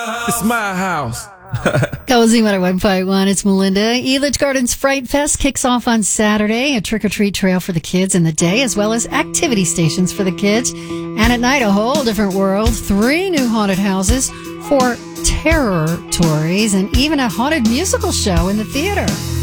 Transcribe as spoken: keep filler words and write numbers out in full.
It's my house. Cozy one oh one point one, it's Melinda. Elitch Gardens Fright Fest kicks off on Saturday. A trick-or-treat trail for the kids in the day, as well as activity stations for the kids. And at night, a whole different world. Three new haunted houses, four terror tories, and even a haunted musical show in the theater.